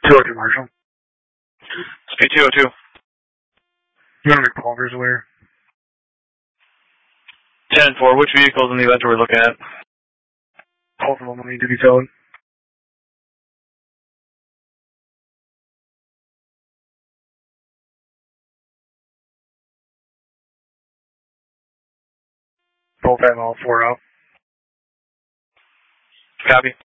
202 Marshall. Speed 202. You want to make Culver's aware? 10-4, which vehicles in the event are we looking at? Both of them will need to be towed. Both have all 4 out. Copy.